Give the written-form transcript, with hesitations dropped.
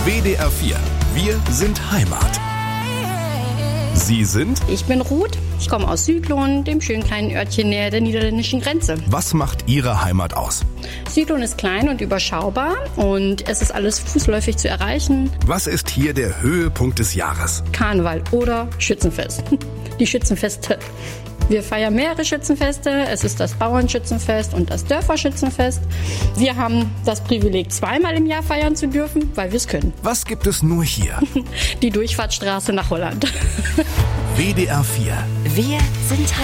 WDR 4. Wir sind Heimat. Sie sind? Ich bin Ruth. Ich komme aus Südlohn, dem schönen kleinen Örtchen näher der niederländischen Grenze. Was macht Ihre Heimat aus? Südlohn ist klein und überschaubar und es ist alles fußläufig zu erreichen. Was ist hier der Höhepunkt des Jahres? Karneval oder Schützenfest. Die Schützenfeste. Wir feiern mehrere Schützenfeste. Es ist das Bauernschützenfest und das Dörferschützenfest. Wir haben das Privileg, zweimal im Jahr feiern zu dürfen, weil wir es können. Was gibt es nur hier? Die Durchfahrtsstraße nach Holland. WDR 4. Wir sind